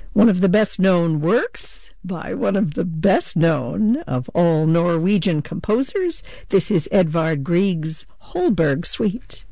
One of the best known works by one of the best known of all Norwegian composers. This is Edvard Grieg's Holberg Suite.